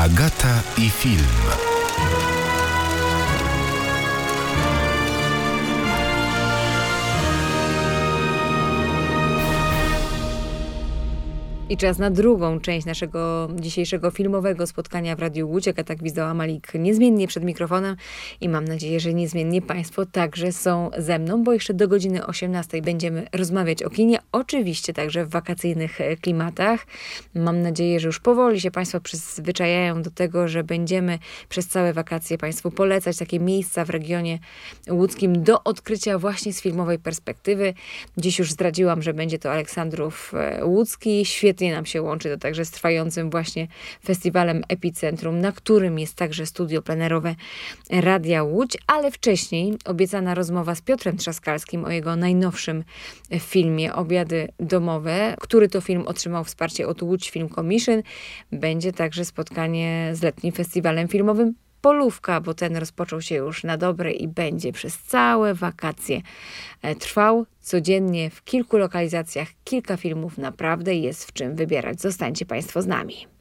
Agata i film. I czas na drugą część naszego dzisiejszego filmowego spotkania w Radiu Łódź. Agata Gwizdoła-Malik niezmiennie przed mikrofonem i mam nadzieję, że niezmiennie Państwo także są ze mną, bo jeszcze do godziny 18 będziemy rozmawiać o kinie, oczywiście także w wakacyjnych klimatach. Mam nadzieję, że już powoli się Państwo przyzwyczajają do tego, że będziemy przez całe wakacje Państwu polecać takie miejsca w regionie łódzkim do odkrycia właśnie z filmowej perspektywy. Dziś już zdradziłam, że będzie to Aleksandrów Łódzki. Świetnie nam się łączy to także z trwającym właśnie festiwalem Epicentrum, na którym jest także studio plenerowe Radia Łódź, ale wcześniej obiecana rozmowa z Piotrem Trzaskalskim o jego najnowszym filmie Obiady domowe, który to film otrzymał wsparcie od Łódź Film Commission. Będzie także spotkanie z letnim festiwalem filmowym Polówka, bo ten rozpoczął się już na dobre i będzie przez całe wakacje trwał. Codziennie w kilku lokalizacjach kilka filmów, naprawdę jest w czym wybierać. Zostańcie Państwo z nami.